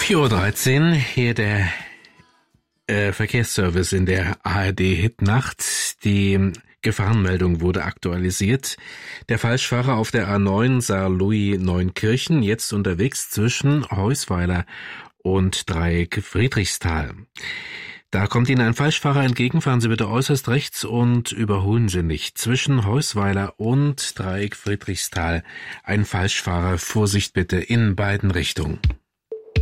4:13 Uhr, hier der Verkehrsservice in der ARD Hitnacht. Die Gefahrenmeldung wurde aktualisiert. Der Falschfahrer auf der A9 Saarlouis-Neunkirchen, jetzt unterwegs zwischen Heusweiler und Dreieck Friedrichsthal. Da kommt Ihnen ein Falschfahrer entgegen, fahren Sie bitte äußerst rechts und überholen Sie nicht. Zwischen Heusweiler und Dreieck Friedrichsthal ein Falschfahrer, Vorsicht bitte in beiden Richtungen.